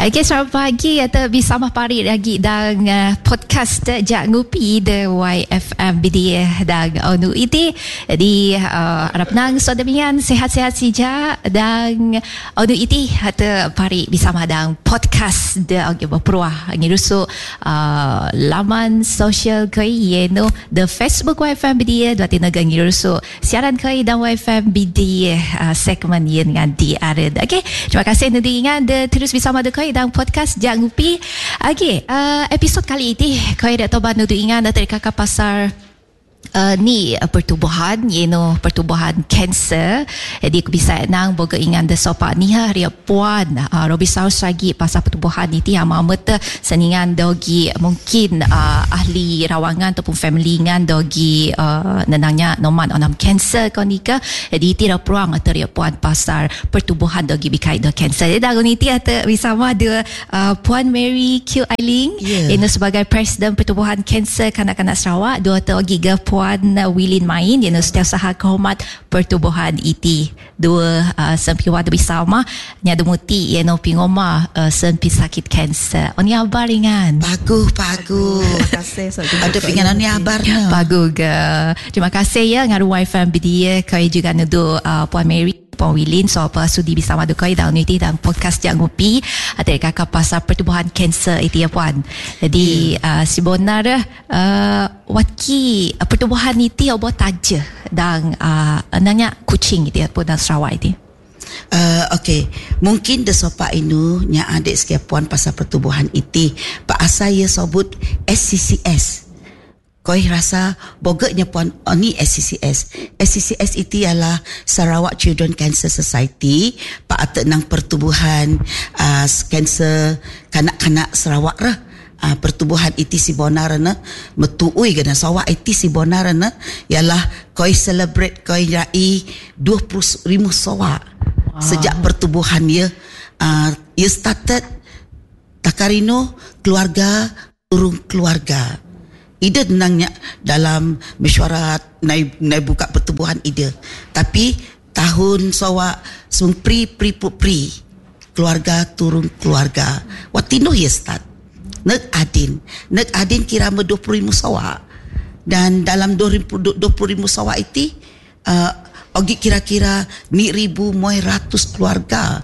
Okay, selamat pagi atau bersama pari lagi dan podcast Jak Ngupi de YFM BDA dan ONU IT. Jadi harap nang saudara sehat-sehat saja dan ONU IT atau pari bersama dan podcast de berperuah ngirusuk laman sosial kai yeno the Facebook YFM BDA dua tinaga ngirusuk siaran kai dan YFM BDA segmen yen dengan di ada. Okay, terima kasih nanti ingat terus bersama de dalam podcast Jak Ngupi. Okay, episod kali ini kau dah tahu bantu ingat dari kakak pasar ni pertubuhan, pertubuhan kanser. Jadi aku bisa nang boga ingat de sopak ni hari puan Robi Saus lagi pasal pertubuhan ni yang mamata seningan dogi mungkin ahli rawangan ataupun family ngan dogi nenangnya noman onam kanser konika. Jadi tidak peruang atau puan pasal pertubuhan dogi bikai do kanser. Jadi dah ni atau bersama ada Puan Mary Q Ailing ini sebagai presiden pertubuhan kanser kanak-kanak Sarawak. Dua dogi ke Puan Wilin Main yang Setiausaha Kehormat Pertubuhan IT. Dua sempiwat bersama nyada muti yang pingoma sempi sakit kanser. Oni abar ringan. Bagus. Terima kasih. Ada pingan oni abarnya. Bagus ke. Terima kasih ya ngaru YFM BDA kau juga nudu Puan Mary Puan Wilin so apa sudi bersama dukai dan uniti dan podcast Jak Ngupi atau kakak pasal pertubuhan kanser itu ya Puan. Jadi sebenarnya waki pertubuhan itu apa taja dan nanya kucing itu ya Puan dan Sarawak itu. Okay, mungkin de sopak inu nya adik sekian puan pasal pertubuhan itu pak asal ia sebut SCCS. Kau rasa bogaknya puan ni SCCS itu ialah Sarawak Children Cancer Society pak atek nang pertubuhan kanser kanak-kanak Sarawak lah. Pertubuhan itu si bonarana metuui gana Sarawak itu si bonarana ialah kau celebrate kau rai 25 Sarawak sejak pertubuhan ia started takarino keluarga turun keluarga. Ide tenangnya dalam mesyuarat naik buka pertubuhan ide. Tapi tahun Sarawak pri keluarga turun keluarga. Watino ya start. Nek Adin kira 25 Sarawak. Dan dalam 25 Sarawak itu ogi kira-kira 1,100 keluarga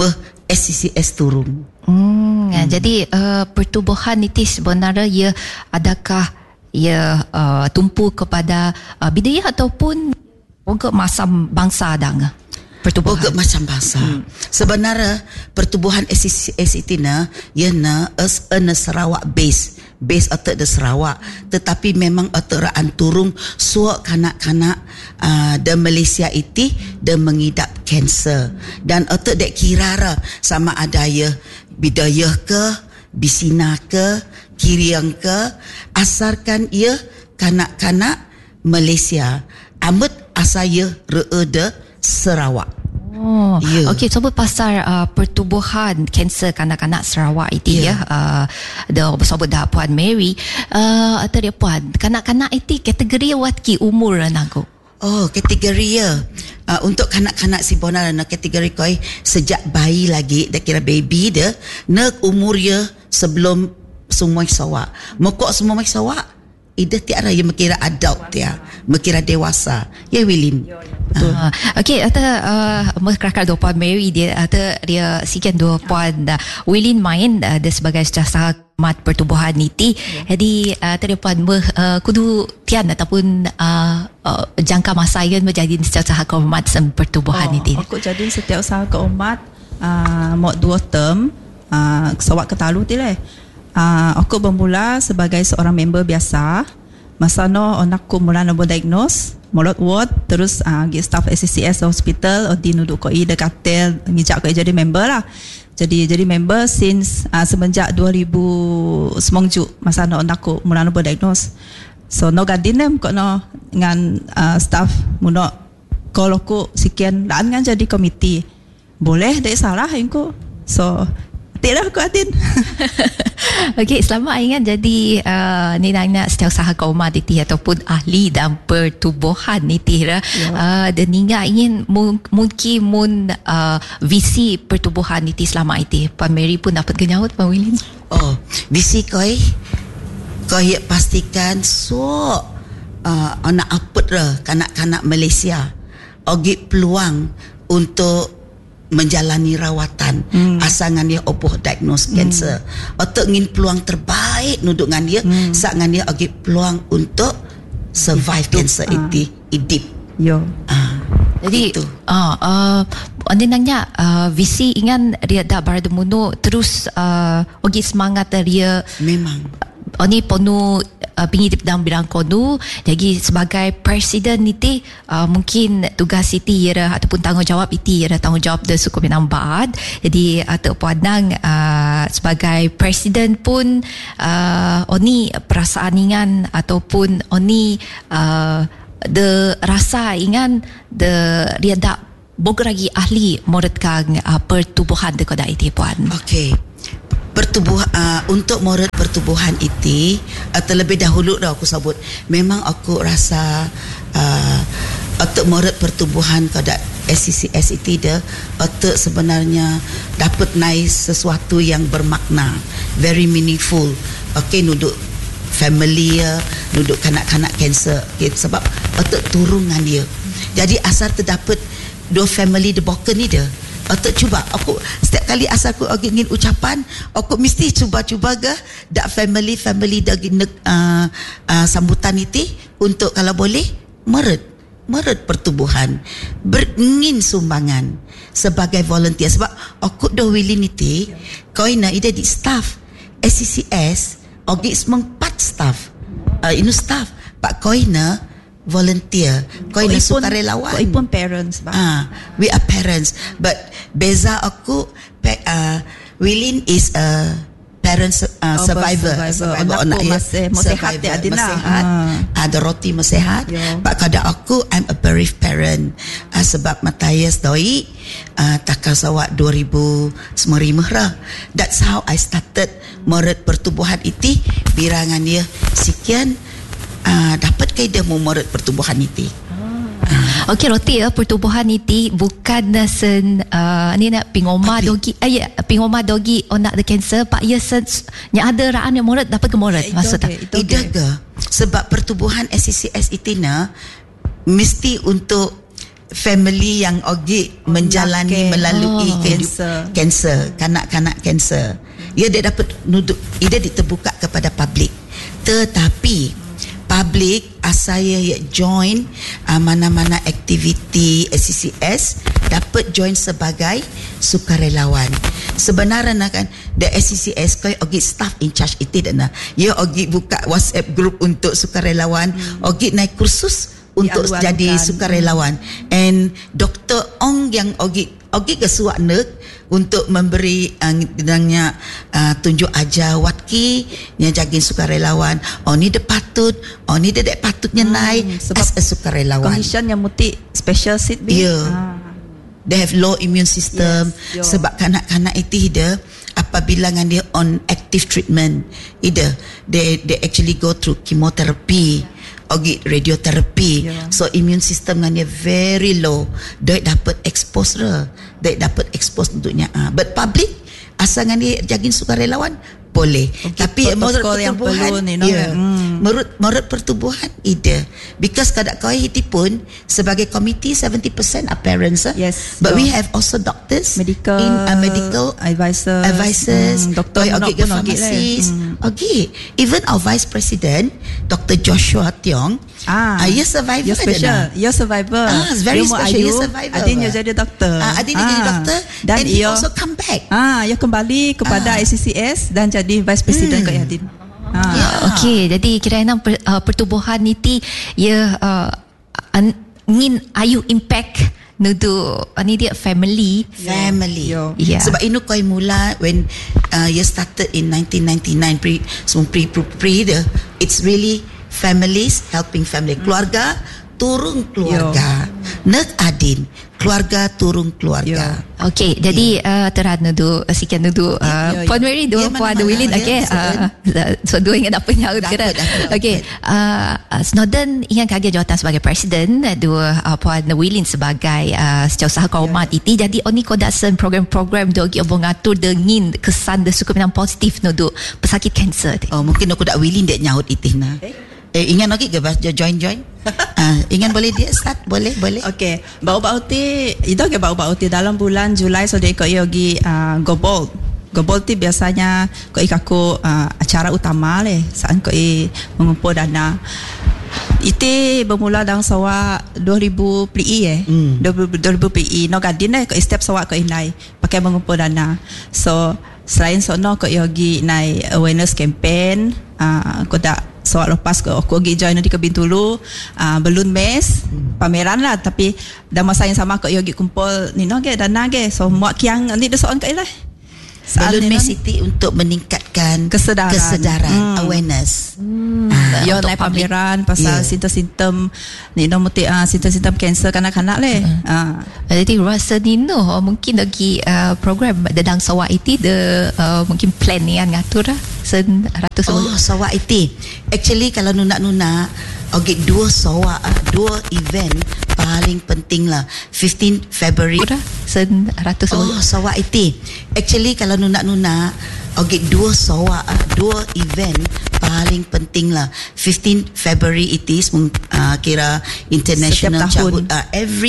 SCCS turun. Jadi pertubuhan itu sebenarnya ia adakah ia tumpu kepada budaya ataupun pokok masam bangsa adang pertubuhan pokok macam bangsa. Sebenarnya pertubuhan SCCS itu ia Sarawak base atau de Sarawak, tetapi memang ateraan turun suak kanak-kanak de Malaysia itu de mengidap kanser dan atau dek kirara sama ada ya bidayah ke bisina ke kiriang ke asarkan ia kanak-kanak Malaysia amat asaya reede Sarawak. Okey, sebut pasal pertubuhan kanser kanak-kanak Sarawak itu ya. Sebut dah Puan Mary atau dia Puan kanak-kanak itu kategori watki umur nangku. Kategori ya. Untuk kanak-kanak si bonar kategori koi sejak bayi lagi dah kira baby dia nak umur ya sebelum semua Sarawak. Mokok semua Sarawak ida tiada yang mengira adult dia, mengira dewasa. Ya Wilin. Okey, atau merkakak dua Puan Mary dia atau dia sekian dua Puan Wilin main dia sebagai Setiausaha Kehormat Pertubuhan itu. Jadi tadi Puan kudu tian ataupun jangka masa yang menjadi Setiausaha Kehormat Pertubuhan itu. Aku jadi Setiausaha Kehormat mau 2 term Sarawak Ketalu tu lah. Aku bermula sebagai seorang member biasa. Masa no aku mula nak diagnose molot ward terus staff SCCS hospital di nuduk koi dekat tel ngijak koi jadi member lah. Jadi member since semenjak 2000 semongju masa no aku mula nak diagnose. So no gadinem kok no dengan staff muno kalau aku sekian dan kan jadi komiti. Boleh dek salah engko. So Tidak aku Adin. Okey, selamat ingat jadi ni nak setiausaha komuniti ataupun ahli dalam pertubuhan ni Tira. Dan ingat ingin mungkin visi pertubuhan ni selama itu. Puan Mary pun dapat kenyaut Puan Wilin. Oh, visi koi pastikan anak aput kanak-kanak Malaysia ogi peluang untuk menjalani rawatan asangan dia oboh diagnose cancer. Otak ngin peluang terbaik nuduk ngan dia, sak ngan dia ogi peluang untuk survive cancer itu idip. Yo. Jadi anda nanya visi ingat dia dah berdemuno terus ogi semangat dia memang oni penuh pengidip dalam bidang kono. Jadi sebagai presiden itu mungkin tugas itu ia ataupun tanggungjawab itu ia tanggungjawab dari suku Minang Barat. Jadi atau pandang sebagai presiden pun oni perasaan ingan ataupun oni de rasa ingan de dia dak bogeragi ahli moretkan pertubuhan dekat itu puan. Okey. Untuk moret pertubuhan itu terlebih dahulu dah aku sebut memang aku rasa untuk moret pertubuhan pada SCCS itu dia untuk sebenarnya dapat naik sesuatu yang bermakna, very meaningful. Okey, nuduk family ya, nuduk kanak-kanak kanser sebab untuk turungan dia. Jadi asal terdapat dua family di bawah ni dia. Atau cuba aku setiap kali asal aku ingin ucapan aku mesti cuba-cuba ke dak family dak sambutan itu untuk kalau boleh meret pertubuhan beringin sumbangan sebagai volunteer sebab aku dah willing itu koina ida di staff SCCS ogi sempat staff staff pak koina volunteer koina sukarelawan koi pun parents we are parents but beza aku Wilin is a parent survivor anak ya sehat dia Adina ada roti sehat pak kada aku I'm a bereaved parent sebab Matthias doi takal sawak 2000 semerimerah. That's how I started moret pertubuhan itu birangan dia sekian dapat kaedah memoret pertubuhan itu. Okey, roti pertubuhan itu bukan ni nak pingoma dogi pingoma dogi onak the cancer pak ya nya ada raan yang moret dapat kemoret maksud tak tidak ke sebab pertubuhan SCCS itu mesti untuk family yang ogi menjalani melalui kanser kanak-kanak kanser dia dapat nuduk dia diterbuka kepada publik tetapi public saya join mana-mana aktiviti SCCS dapat join sebagai sukarelawan. Sebenarnya kan the SCCS kau ogi staff in charge itu dan ya ogi buka WhatsApp group untuk sukarelawan, ogi naik kursus untuk jadi sukarelawan. And Dr. Ong yang ogi kesuak nek untuk memberi dinangnya tunjuk aja watki yang jagin sukarelawan ni dia patut ni dia patutnya naik as a sukarelawan condition yang muti special seat they have low immune system sebab kanak-kanak itu dia apabila dia on active treatment they actually go through chemotherapy ogi radiotherapy so immune system dia very low dia dapat expose untuknya but public asal dia jagin sukarelawan boleh tapi moret pertubuhan moret pertubuhan ide because kadang kau itu pun sebagai komiti 70% are parents but we have also doctors medical advisors doktor pharmacist even our vice president Dr. Joshua Tiong ia survivor ia survivor very special ia survivor adiknya jadi doktor jadi doktor dan he also come back ia kembali kepada SCCS dan jadi vice president kat Yadin. Okey, jadi kira-kira pertubuhan itu ia ingin ayu impact nudu ni dia family sebab ini kau mula when you started in 1999 pre it's really families helping family keluarga turun keluarga. Nek adin keluarga turun keluarga. Okey, jadi terang nudu sekian nudu Puan Mary dua Puan Wilin okey. So dua ingat apa nyaut kira. Okey, Snowden ingat kagak jawatan sebagai presiden, dua Puan Wilin sebagai setiausaha kehormat itu. Jadi oni ko dasen program-program dogi obong atur dengin kesan de suku minang positif nudu pesakit kanser. Oh, mungkin aku dak Wilin dek nyaut itihna. Ingat lagi ke join ingat boleh dia start boleh okey bau-bau ti itu ke bau-bau ti dalam bulan Julai so dia ko yogi gobol ti biasanya ko ikaku acara utama le saat ko mengumpul dana itu bermula dalam sawa 2000 PI 2000 PI no gadin ko step sawa ko inai pakai mengumpul dana. So selain sono ko yogi nai awareness campaign ko dak soal lepas aku pergi join di Kebintulu balloon maze pameran lah, tapi dah masa yang sama aku yogi kumpul nino ke dana ke so muak kiang ni dah soal ke lah balloon maze itu untuk meningkatkan kesedaran awareness. Yo naik pameran pasal simptom nino muti simptom kanser kanak-kanak le. Jadi rasa nino mungkin lagi program dedang sawa itu de mungkin plan ni yang ngatur sen ratus. Sawa itu actually kalau nuna dua sawa dua event paling penting lah 15 February sen ratus. Sawa itu actually kalau nuna dua sawa dua event paling penting lah 15 February it is kira international childhood every